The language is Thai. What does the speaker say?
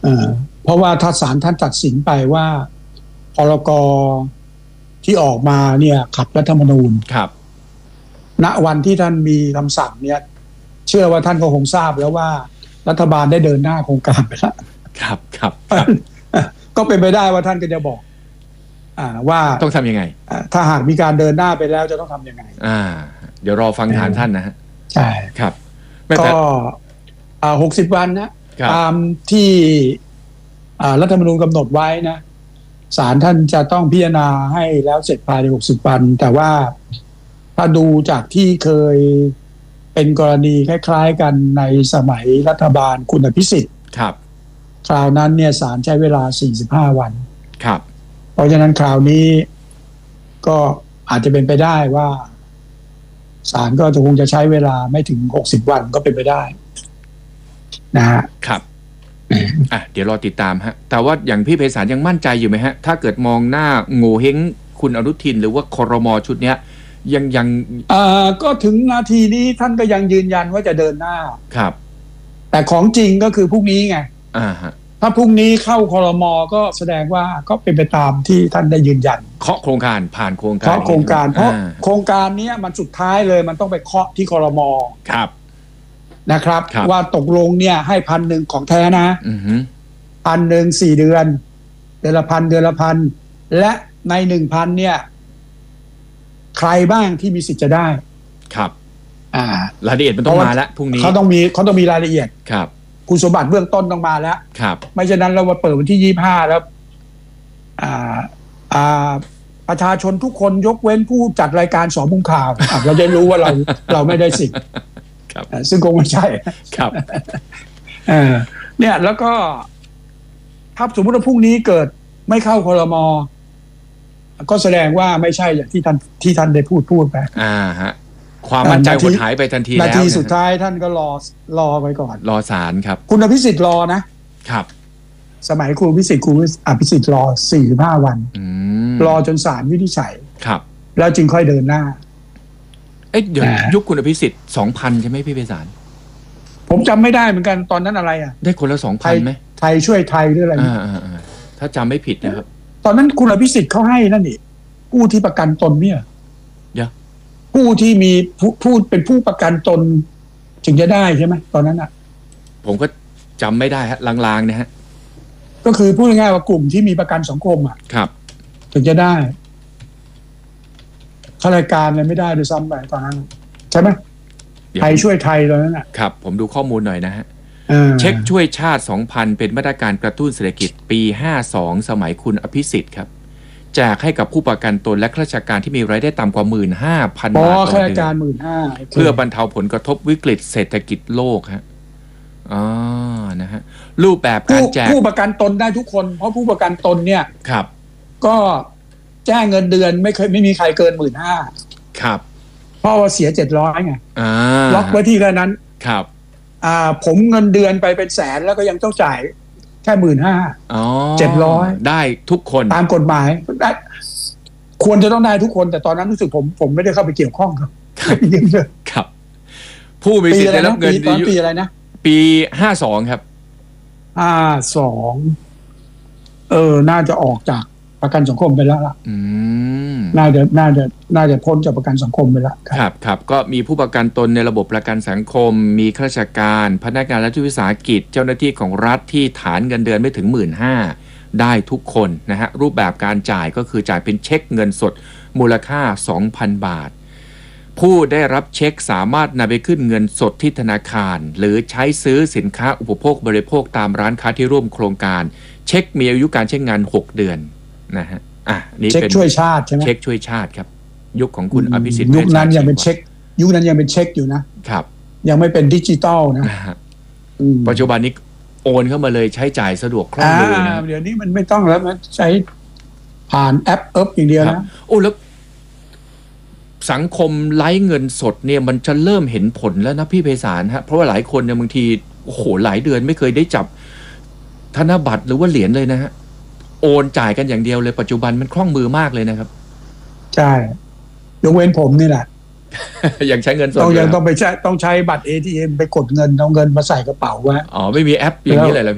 เพราะว่าถ้าศาลท่านตัดสินไปว่าพรกที่ออกมาเนี่ยขัดรัฐธรรมนูญครับณวันที่ท่านมีคำสั่งเนี่ยเชื่อว่าท่านก็คงทราบแล้วว่ารัฐบาลได้เดินหน้าโครงการไปแล้วครับครับก็เป็นไปได้ว่าท่านก็จะบอกว่าต้องทำยังไงถ้าหากมีการเดินหน้าไปแล้วจะต้องทำยังไงเดี๋ยวรอฟังฐานท่านนะฮะใช่ครับก็60 วันนะตามที่รัฐธรรมนูญกำหนดไว้นะศาลท่านจะต้องพิจารณาให้แล้วเสร็จภายใน60 วันแต่ว่าถ้าดูจากที่เคยเป็นกรณีคล้ายๆกันในสมัยรัฐบาลคุณอภิสิทธิ์ครับคราวนั้นเนี่ยศาลใช้เวลา45 วันครับเพราะฉะนั้นคราวนี้ก็อาจจะเป็นไปได้ว่าศาลก็จะคงจะใช้เวลาไม่ถึง60 วันก็เป็นไปได้นะฮะครับเดี๋ยวรอติดตามฮะแต่ว่าอย่างพี่ไพศาลยังมั่นใจอยู่ไหมฮะถ้าเกิดมองหน้าโง่เฮงคุณอนุทินหรือว่าครม.ชุดเนี้ยยังก็ถึงนาทีนี้ท่านก็ยังยืนยันว่าจะเดินหน้าครับแต่ของจริงก็คือพรุ่งนี้ไงถ้าพรุ่งนี้เข้าครม.ก็แสดงว่าก็เป็นไปตามที่ท่านได้ยืนยันเคาะโครงการผ่านโครงการเพราะโครงการนี้มันสุดท้ายเลยมันต้องไปเคาะที่ครม. ครับนะครับว่าตกลงเนี่ยให้1,000ของแท้นะ1,000 4 เดือนเดือนละพันและใน 1,000เนี่ยใครบ้างที่มีสิทธิ์จะได้ครับรายละเอียดมันต้องมาแล้วพรุ่งนี้เขาต้องมีรายละเอียดครับคุณสมบัติเบื้องต้นต้องมาแล้วครับไม่ฉะนั้นเรามาเปิดวันที่25แล้วประชาชนทุกคนยกเว้นผู้จัดรายการสองมุมข่าวเราจะรู้ว่าเราไม่ได้สิทธิ์ซึ่งคงไม่ใช่ครับเนี่ยแล้วก็ถ้าสมมติว่าพรุ่งนี้เกิดไม่เข้าครม.ก็แสดงว่าไม่ใช่อย่างที่ท่านได้พูดไปฮะความมั่นใจหดหายไปทันทีแล้วนาทีสุดท้ายท่านก็รอไปก่อนรอศาลครับคุณอภิสิทธิ์รอนะครับสมัยคุณอภิสิทธิ์รอ45 วันรอจนศาลวินิจฉัยครับแล้วจึงค่อยเดินหน้าเดี๋ยวยุคคุณอภิสิทธิ์ 2,000 ใช่ไหมพี่ไพศาลผมจำไม่ได้เหมือนกันตอนนั้นอะไรได้คนละ 2,000 ไหมไทยช่วยไทยหรืออะไรถ้าจำไม่ผิดนะครับตอนนั้นคุณอภิสิทธิ์เขาให้นั่นนี่ผู้ที่ประกันตนเนี่ยผู้ที่มีผู้เป็นผู้ประกันตนถึงจะได้ใช่ไหมตอนนั้นผมก็จำไม่ได้ฮะลางๆนะฮะก็คือพูดง่ายๆว่ากลุ่มที่มีประกันสังคมครับถึงจะได้ข้ารายการเลยไม่ได้ด้วยซ้ำไปตอนนั้นใช่ไหมไทยช่วยไทยตอนนั้นครับผมดูข้อมูลหน่อยนะฮะเช็คช่วยชาติ 2,000 เป็นมาตรการกระตุ้นเศรษฐกิจปี 52 สมัยคุณอภิสิทธิ์ครับแจกให้กับผู้ประกันตนและข้าราชการที่มีรายได้ต่ำกว่า 15,000 บาทต่อเดือนข้าราชการ 15,000 เพื่อบรรเทาผลกระทบวิกฤตเศรษฐกิจโลกฮะนะฮะรูปแบบการแจกผู้ประกันตนได้ทุกคนเพราะผู้ประกันตนเนี่ยครับก็แจ้งเงินเดือนไม่มีใครเกิน 15,000 ครับเพราะว่าเสีย700ไงล็อกไว้ที่แค่นั้นครับผมเงินเดือนไปเป็นแสนแล้วก็ยังต้องจ่ายแค่ 15,000 700 ได้ทุกคนตามกฎหมายได้ควรจะต้องได้ทุกคนแต่ตอนนั้นรู้สึกผมไม่ได้เข้าไปเกี่ยวข้องครับครับผู้มีสิทธิ์ได้รับเงินปีอะไรนะปี 52 ครับ 52น่าจะออกจากประกันสังคมไปแล้วล่ะน่าจะพ้นจากประกันสังคมไปแล้วครับก็มีผู้ประกันตนในระบบประกันสังคมมีข้าราชการพนักงานรัฐวิสาหกิจเจ้าหน้าที่ของรัฐที่ฐานเงินเดือนไม่ถึง 15,000 ได้ทุกคนนะฮะรูปแบบการจ่ายก็คือจ่ายเป็นเช็คเงินสดมูลค่า 2,000 บาทผู้ได้รับเช็คสามารถนำไปขึ้นเงินสดที่ธนาคารหรือใช้ซื้อสินค้าอุปโภคบริโภคตามร้านค้าที่ร่วมโครงการเช็คมีอายุการใช้งาน6 เดือนนะฮะนี่เป็นเช็คช่วยชาติใช่ไหมเช็คช่วยชาติครับยุคของคุณอภิสิทธิ์ยุคนั้นยังเป็นเช็คอยู่นะครับยังไม่เป็นดิจิตอลนะปัจจุบันนี้โอนเข้ามาเลยใช้จ่ายสะดวกคล่องเลยนะเดี๋ยวนี้มันไม่ต้องแล้วมันใช้ผ่านแอปอย่างเดียวนะแล้วสังคมไร้เงินสดเนี่ยมันจะเริ่มเห็นผลแล้วนะพี่ไพศาลฮะเพราะว่าหลายคนเนี่ยบางทีโอ้โหหลายเดือนไม่เคยได้จับธนบัตรหรือว่าเหรียญเลยนะฮะโอนจ่ายกันอย่างเดียวเลยปัจจุบันมันคล่องมือมากเลยนะครับใช่ยกเว้นผมนี่แหละยังใช้เงินสดต้องใช้บัตร ATM ไปกดเงินเอาเงินมาใส่กระเป๋าไว้ไม่มีแอปอย่างนี้เลยเหรอ